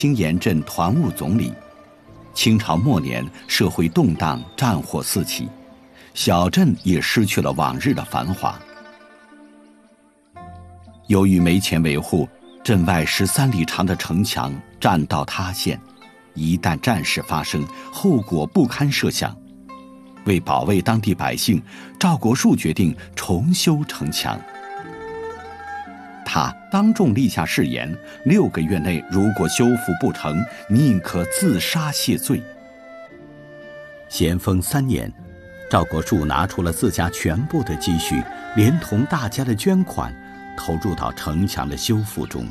青岩镇团务总理。清朝末年，社会动荡，战火四起，小镇也失去了往日的繁华。由于没钱维护，镇外13里长的城墙栈道塌陷，一旦战事发生，后果不堪设想。为保卫当地百姓，赵国树决定重修城墙。他当众立下誓言，6个月内如果修复不成，宁可自杀谢罪。咸丰3年，赵国树拿出了自家全部的积蓄，连同大家的捐款，投入到城墙的修复中。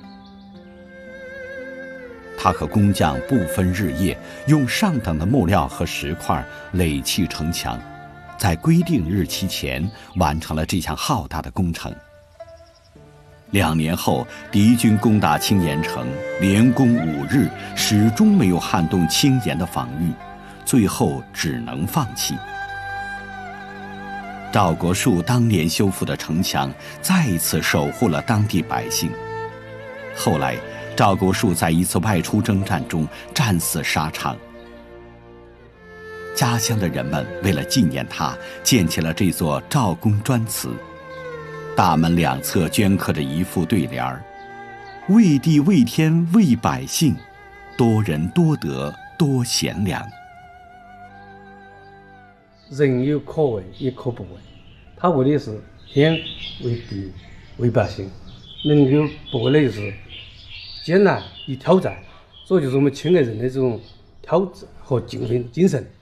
他和工匠不分日夜，用上等的木料和石块垒砌城墙，在规定日期前完成了这项浩大的工程。2年后，敌军攻打青岩城，连攻5日，始终没有撼动青岩的防御，最后只能放弃。赵国树当年修复的城墙，再一次守护了当地百姓。后来，赵国树在一次外出征战中战死沙场。家乡的人们为了纪念他，建起了这座赵公砖祠。大门2侧镌刻着一副对联儿：为地为天为百姓，多仁多德多贤良。 人有可为也可不为，他为的是天为地为百姓，能够不为的就是艰难与挑战，所以就是我们青岩人的这种挑战和敬奋精神。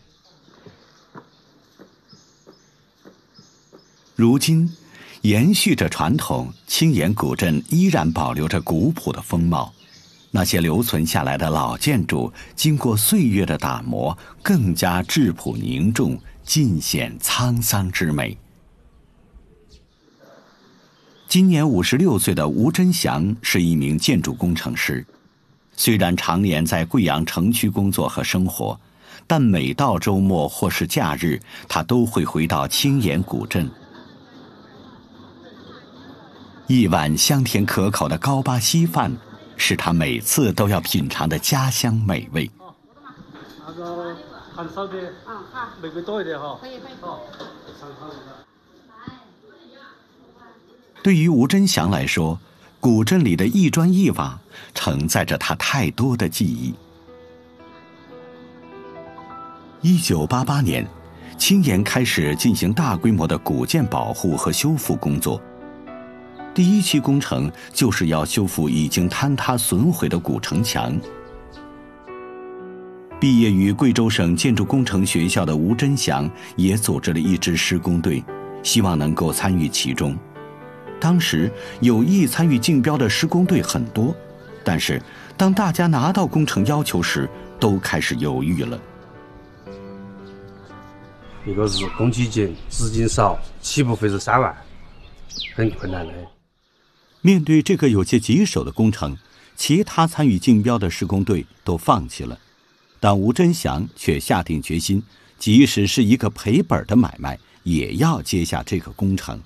如今延续着传统，青岩古镇依然保留着古朴的风貌。那些留存下来的老建筑，经过岁月的打磨，更加质朴凝重，尽显沧桑之美。今年56岁的吴真祥是一名建筑工程师，虽然常年在贵阳城区工作和生活，但每到周末或是假日，他都会回到青岩古镇。一碗香甜可口的高巴稀饭，是他每次都要品尝的家乡美味。 那个含烧的， 好， 玫瑰多一点哈。 可以。 好， 对于吴真祥来说，古镇里的一砖一瓦承载着他太多的记忆。1988年，青岩开始进行大规模的古建保护和修复工作。第1期工程就是要修复已经坍塌损毁的古城墙。毕业于贵州省建筑工程学校的吴真祥也组织了一支施工队，希望能够参与其中。当时有意参与竞标的施工队很多，但是当大家拿到工程要求时，都开始犹豫了。 一个是工期紧，资金少，起步费是3万，很困难的。 面对这个有些棘手的工程，其他参与竞标的施工队都放弃了，但吴真祥却下定决心，即使是一个赔本的买卖，也要接下这个工程。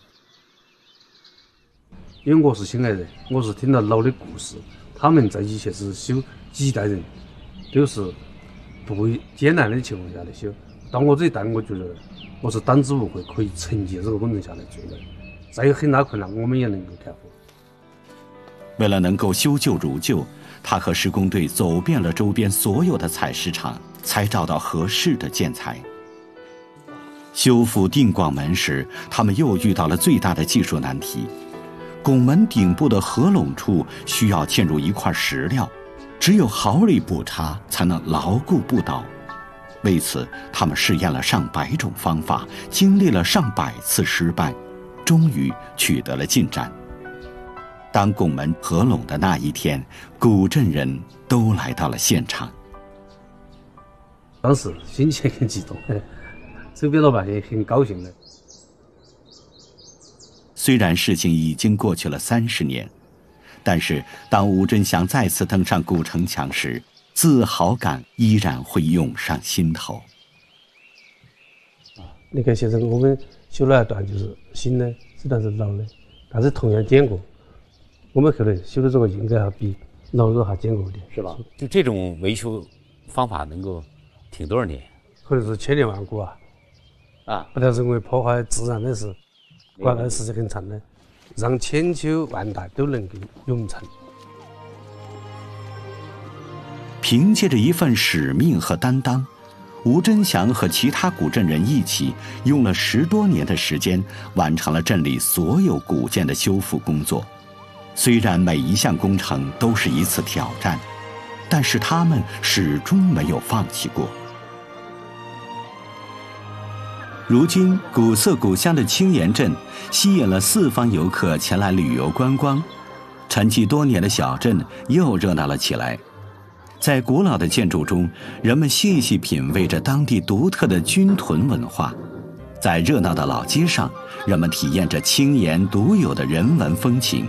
因为我是青岩人，我是听了老的故事，他们在以前是修几代人，都是不艰难的情况下来修。当我这一代，我觉得我是当之无愧可以承接这个工程下来做的，再有很大困难，我们也能够克服。 为了能够修旧如旧，他和施工队走遍了周边所有的采石场，才找到合适的建材。修复定广门时，他们又遇到了最大的技术难题。拱门顶部的合拢处需要嵌入一块石料，只有毫厘不差才能牢固不倒。为此，他们试验了上百种方法，经历了上百次失败，终于取得了进展。当拱门合拢的那一天，古镇人都来到了现场。 当时心情很激动，周边老百姓很高兴的。 虽然事情已经过去了30年，但是当吴真祥再次登上古城墙时，自豪感依然会涌上心头。 你看现在我们修了一段就是新的，虽然是老的，但是同样坚固。我们可能修的这个应该要比老肉还见过的， 是吧？就这种维修方法能够挺多少年？ 可能是千年万古啊！不但是为破坏自然的事，关爱时间很长的，让千秋万代都能够永存。 凭借着一份使命和担当，吴真祥和其他古镇人一起，用了10多年的时间，完成了镇里所有古建的修复工作。虽然每一项工程都是一次挑战，但是他们始终没有放弃过。如今，古色古香的青岩镇吸引了4方游客前来旅游观光，沉寂多年的小镇又热闹了起来。在古老的建筑中，人们细细品味着当地独特的军屯文化；在热闹的老街上，人们体验着青岩独有的人文风情。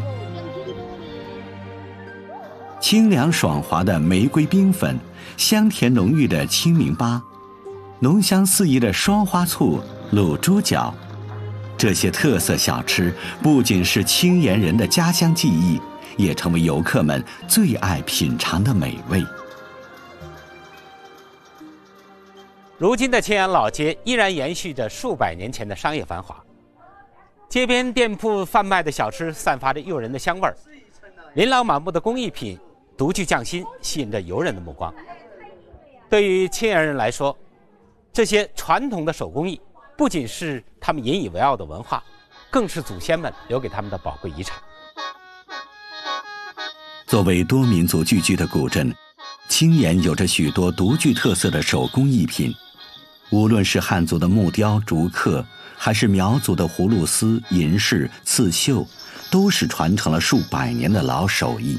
清凉爽滑的玫瑰冰粉，香甜浓郁的青明粑，浓香四溢的双花醋、卤猪脚，这些特色小吃不仅是青岩人的家乡记忆，也成为游客们最爱品尝的美味。 如今的青岩老街依然延续着数百年前的商业繁华，街边店铺贩卖的小吃散发着诱人的香味儿，琳琅满目的工艺品独具匠心，吸引着游人的目光。对于青岩人来说，这些传统的手工艺不仅是他们引以为傲的文化，更是祖先们留给他们的宝贵遗产。 作为多民族聚居的古镇，青岩有着许多独具特色的手工艺品，无论是汉族的木雕、竹刻，还是苗族的葫芦丝、银饰、刺绣，都是传承了数百年的老手艺。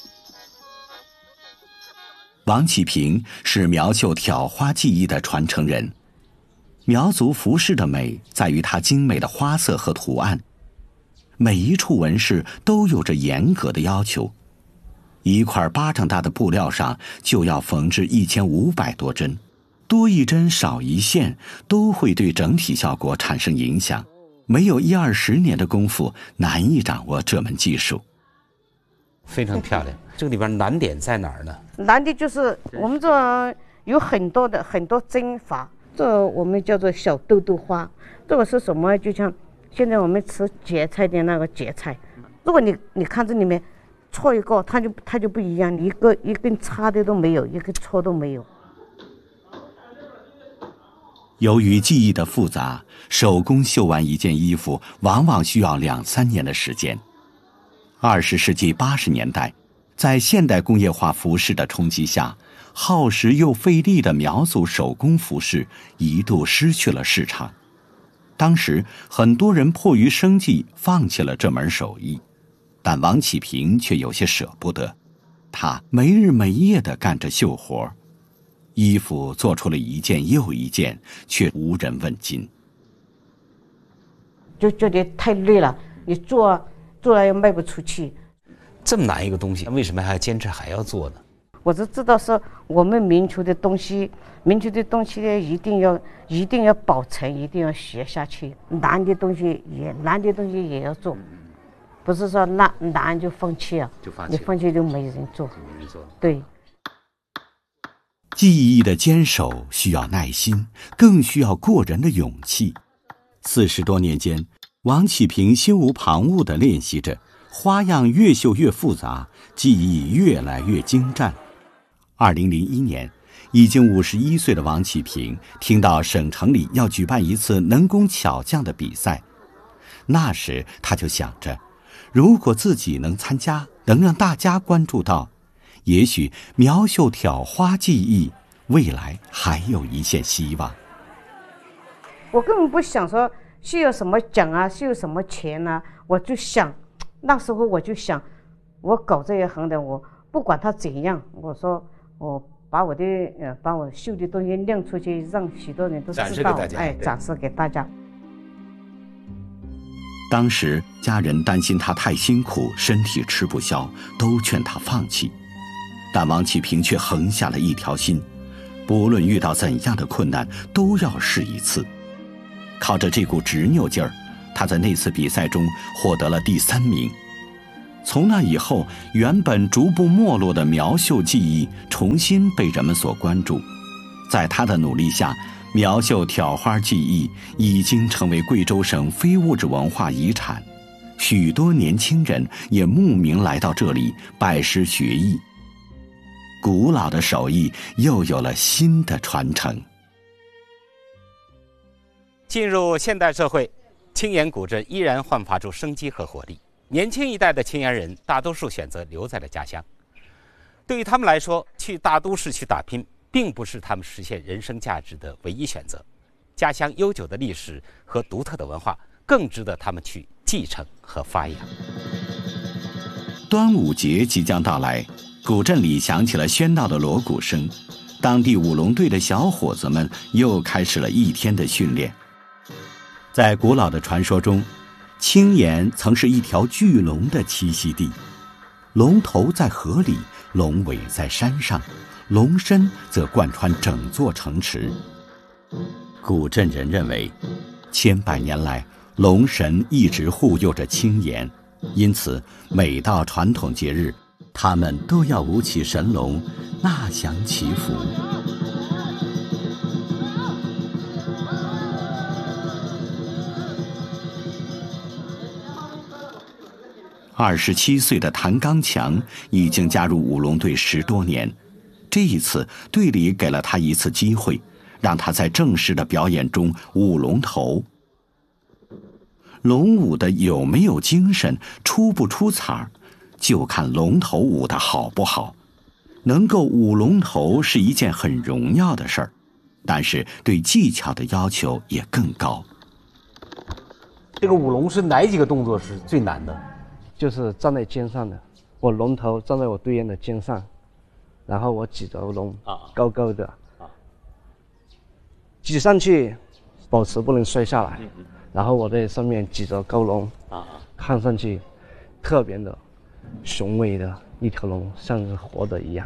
王启平是苗绣挑花技艺的传承人。苗族服饰的美在于它精美的花色和图案，每一处纹饰都有着严格的要求。一块巴掌大的布料上就要缝制1500多针，多一针少一线都会对整体效果产生影响。没有10-20年的功夫，难以掌握这门技术。 非常漂亮。这个里边难点在哪儿呢？ 难点就是我们这有很多针法，这我们叫做小豆豆花。这个是什么？就像现在我们吃蕨菜的那个蕨菜，如果你看这里面戳一个，它就不一样，一根插的都没有，一根戳都没有。 由于技艺的复杂，手工绣完一件衣服往往需要2-3年的时间。20世纪80年代，在现代工业化服饰的冲击下，耗时又费力的苗族手工服饰一度失去了市场。当时很多人迫于生计放弃了这门手艺，但王启平却有些舍不得。他没日没夜地干着绣活，衣服做出了一件又一件，却无人问津。 就觉得太累了，你做了又卖不出去。 这么难一个东西，为什么还要坚持还要做呢？ 我就知道是我们民族的东西呢，一定要保存，一定要学下去。难的东西也要做，不是说难就放弃啊，你放弃就没人做。对。 技艺的坚守需要耐心，更需要过人的勇气。40多年间，王启平心无旁骛地练习着，花样越绣越复杂，技艺越来越精湛。2001年，已经51岁的王启平听到省城里要举办一次能工巧匠的比赛，那时他就想着，如果自己能参加，能让大家关注到，也许苗绣挑花技艺未来还有一线希望。 我根本不想说是有什么奖啊，是有什么钱啊，我就想，那时候我就想，我搞这一行的，我不管它怎样，我说我把我绣的东西亮出去，让许多人都知道，展示给大家。 当时家人担心他太辛苦，身体吃不消，都劝他放弃。但王启平却横下了一条心，不论遇到怎样的困难，都要试一次。靠着这股执拗劲儿，他在那次比赛中获得了第3名。 从那以后，原本逐步没落的苗绣技艺重新被人们所关注。在他的努力下，苗绣挑花技艺已经成为贵州省非物质文化遗产。许多年轻人也慕名来到这里拜师学艺，古老的手艺又有了新的传承。 进入现代社会，青岩古镇依然焕发出生机和活力。年轻一代的青岩人大多数选择留在了家乡。对于他们来说，去大都市去打拼，并不是他们实现人生价值的唯一选择。家乡悠久的历史和独特的文化，更值得他们去继承和发扬。 端午节即将到来，古镇里响起了喧闹的锣鼓声，当地舞龙队的小伙子们又开始了一天的训练。在古老的传说中，青岩曾是一条巨龙的栖息地，龙头在河里，龙尾在山上，龙身则贯穿整座城池。古镇人认为，千百年来，龙神一直护佑着青岩，因此每到传统节日，他们都要舞起神龙，纳祥祈福。27岁的谭刚强已经加入舞龙队10多年，这一次队里给了他一次机会，让他在正式的表演中舞龙头。龙舞的有没有精神，出不出彩儿，就看龙头舞的好不好。能够舞龙头是一件很荣耀的事儿，但是对技巧的要求也更高。 这个舞龙是哪几个动作是最难的？ 就是站在肩上的，我龙头站在我队员的肩上，然后我举着龙高高的举上去，保持不能摔下来，然后我在上面举着高龙看上去特别的雄伟的一条龙，像是活的一样。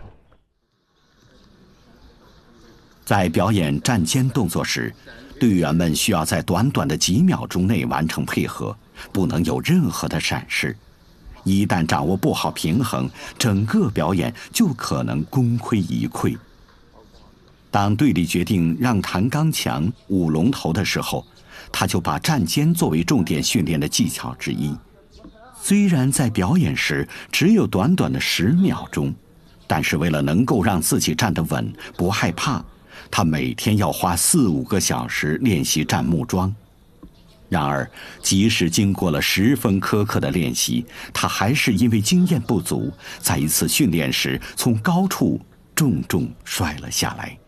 在表演站肩动作时，队员们需要在短短的几秒钟内完成配合，不能有任何的闪失。一旦掌握不好平衡，整个表演就可能功亏一篑。当队里决定让谭刚强舞龙头的时候，他就把站肩作为重点训练的技巧之一。虽然在表演时只有短短的10秒钟，但是为了能够让自己站得稳，不害怕，他每天要花4、5个小时练习站木桩。然而，即使经过了10分苛刻的练习，他还是因为经验不足，在一次训练时从高处重重摔了下来。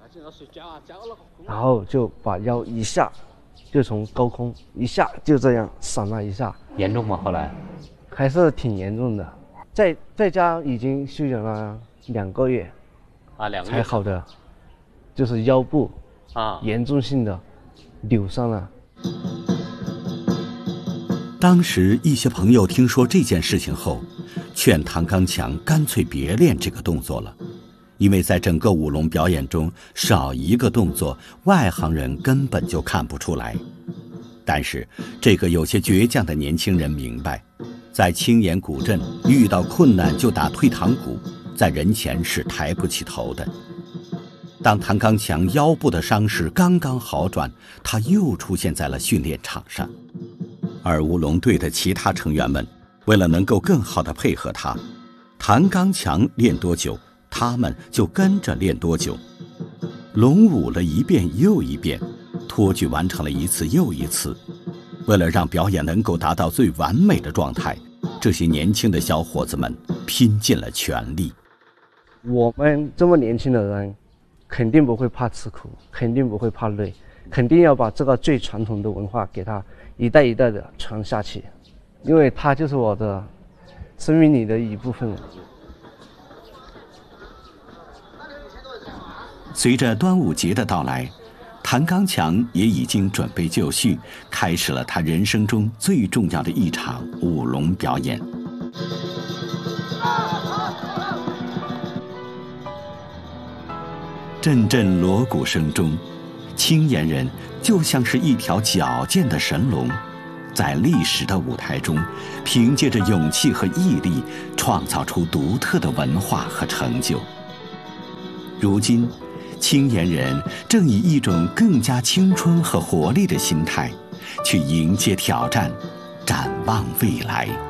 然后就把腰一下，就从高空一下就这样闪了一下。 严重吗？后来还是挺严重的，在家已经休养了2个月 2个月才好的，就是腰部严重性的扭伤了。 当时一些朋友听说这件事情后，劝谭刚强干脆别练这个动作了，因为在整个舞龙表演中少一个动作，外行人根本就看不出来。但是这个有些倔强的年轻人明白，在青岩古镇遇到困难就打退堂鼓，在人前是抬不起头的。当谭刚强腰部的伤势刚刚好转，他又出现在了训练场上。而舞龙队的其他成员们为了能够更好地配合他，谭刚强练多久，他们就跟着练多久。龙舞了一遍又一遍，托举完成了一次又一次。为了让表演能够达到最完美的状态，这些年轻的小伙子们拼尽了全力。 我们这么年轻的人肯定不会怕吃苦，肯定不会怕累，肯定要把这个最传统的文化给它一代一代的传下去，因为它就是我的生命里的一部分。 随着端午节的到来，谭刚强也已经准备就绪，开始了他人生中最重要的一场舞龙表演。阵阵锣鼓声中，青岩人就像是一条矫健的神龙， 在历史的舞台中，凭借着勇气和毅力，创造出独特的文化和成就。如今，青岩人正以一种更加青春和活力的心态，去迎接挑战，展望未来。